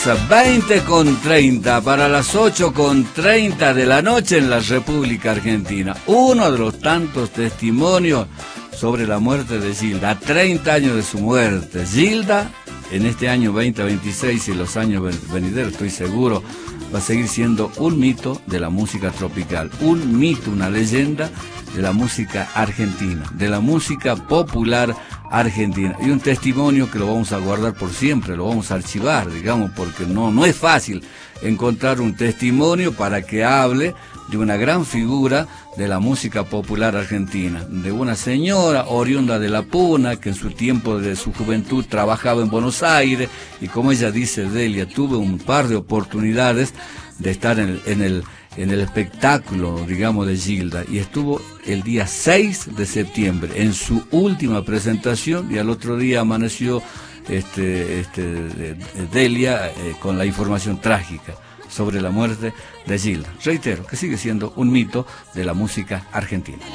20:30 para las 8:30 de la noche en la República Argentina. Uno de los tantos testimonios sobre la muerte de Gilda, a 30 años de su muerte. Gilda, en este año 2026 y los años venideros, estoy seguro, va a seguir siendo un mito de la música tropical, un mito, una leyenda de la música argentina, de la música popular argentina, y un testimonio que lo vamos a guardar por siempre, lo vamos a archivar, digamos, porque no es fácil encontrar un testimonio para que hable de una gran figura de la música popular argentina, de una señora oriunda de La Puna, que en su tiempo de su juventud trabajaba en Buenos Aires, y como ella dice, Delia, tuve un par de oportunidades de estar en el espectáculo, digamos, de Gilda, y estuvo el día 6 de septiembre en su última presentación, y al otro día amaneció Delia con la información trágica sobre la muerte de Gilda. Reitero que sigue siendo un mito de la música argentina.